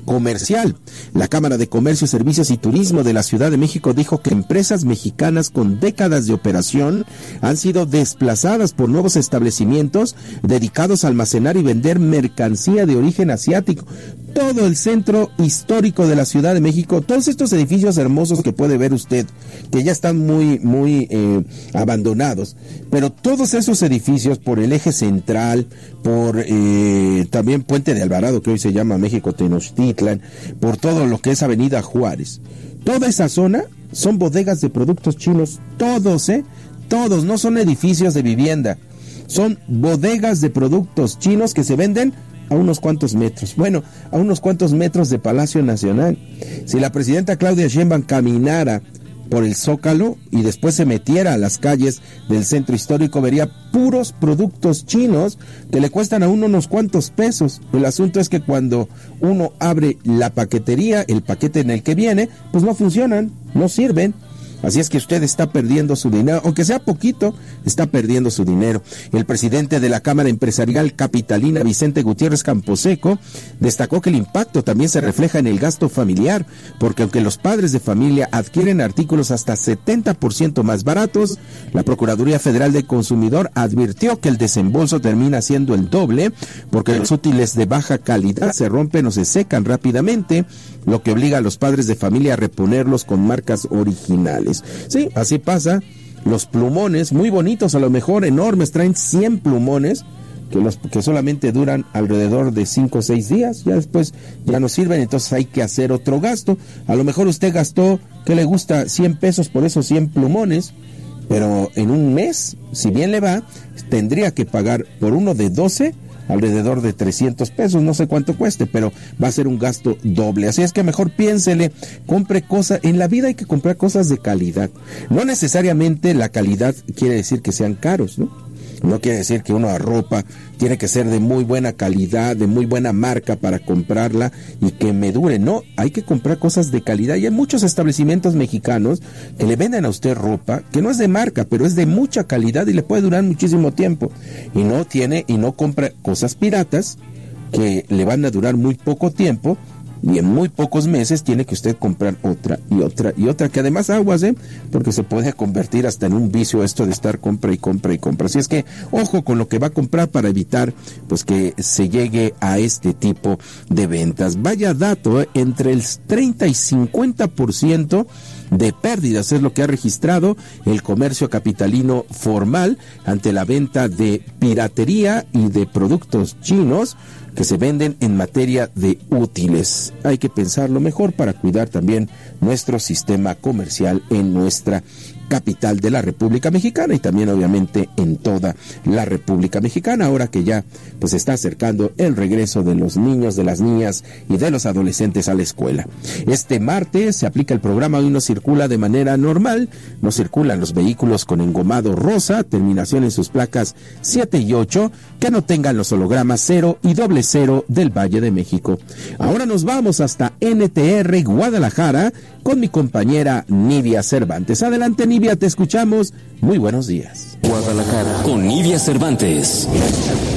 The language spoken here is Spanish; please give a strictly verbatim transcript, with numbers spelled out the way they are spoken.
comercial. La Cámara de Comercio, Servicios y Turismo de la Ciudad de México dijo que empresas mexicanas con décadas de operación han sido desplazadas por nuevos establecimientos dedicados a almacenar y vender mercancía de origen asiático. Todo el centro histórico de la Ciudad de México, todos estos edificios hermosos que puede ver usted, que ya están muy, muy eh, abandonados, pero todos esos edificios por el eje central, por eh, también Puente de Alvarado, que hoy se llama México Tenochtitlan, por todo lo que es Avenida Juárez, toda esa zona son bodegas de productos chinos, todos, ¿eh? Todos, no son edificios de vivienda, son bodegas de productos chinos que se venden a unos cuantos metros, bueno, a unos cuantos metros de Palacio Nacional. Si la presidenta Claudia Sheinbaum caminara por el Zócalo y después se metiera a las calles del centro histórico, vería puros productos chinos que le cuestan a uno unos cuantos pesos. El asunto es que cuando uno abre la paquetería, el paquete en el que viene, pues no funcionan, no sirven. Así es que usted está perdiendo su dinero, aunque sea poquito, está perdiendo su dinero. El presidente de la Cámara Empresarial Capitalina, Vicente Gutiérrez Camposeco, destacó que el impacto también se refleja en el gasto familiar, porque aunque los padres de familia adquieren artículos hasta setenta por ciento más baratos, la Procuraduría Federal del Consumidor advirtió que el desembolso termina siendo el doble, porque los útiles de baja calidad se rompen o se secan rápidamente, lo que obliga a los padres de familia a reponerlos con marcas originales. Sí, así pasa. Los plumones, muy bonitos, a lo mejor enormes, traen cien plumones que, los, que solamente duran alrededor de cinco o seis días, ya después ya no sirven, entonces hay que hacer otro gasto. A lo mejor usted gastó, ¿qué le gusta? cien pesos por esos cien plumones, pero en un mes, si bien le va, tendría que pagar por uno de doce alrededor de trescientos pesos, no sé cuánto cueste, pero va a ser un gasto doble. Así es que mejor piénsele, compre cosas. En la vida hay que comprar cosas de calidad. No necesariamente la calidad quiere decir que sean caros, ¿no? No quiere decir que una ropa tiene que ser de muy buena calidad, de muy buena marca para comprarla y que me dure. No, hay que comprar cosas de calidad. Y hay muchos establecimientos mexicanos que le venden a usted ropa que no es de marca, pero es de mucha calidad y le puede durar muchísimo tiempo. Y no tiene, y no compra cosas piratas que le van a durar muy poco tiempo. Y en muy pocos meses tiene que usted comprar otra y otra y otra, que además aguas, ¿eh? Porque se puede convertir hasta en un vicio esto de estar compra y compra y compra. Así es que ojo con lo que va a comprar para evitar pues que se llegue a este tipo de ventas. Vaya dato, ¿eh? Entre el treinta y cincuenta por ciento de pérdidas es lo que ha registrado el comercio capitalino formal ante la venta de piratería y de productos chinos que se venden en materia de útiles. Hay que pensarlo mejor para cuidar también nuestro sistema comercial en nuestra capital de la República Mexicana y también obviamente en toda la República Mexicana, ahora que ya pues está acercando el regreso de los niños, de las niñas y de los adolescentes a la escuela. Este martes se aplica el programa, hoy no circula de manera normal, no circulan los vehículos con engomado rosa, terminación en sus placas siete y ocho, que no tengan los hologramas cero y doble cero del Valle de México. Ahora nos vamos hasta N T R Guadalajara con mi compañera Nidia Cervantes. Adelante, Nidia, te escuchamos. Muy buenos días. Guadalajara con Nidia Cervantes.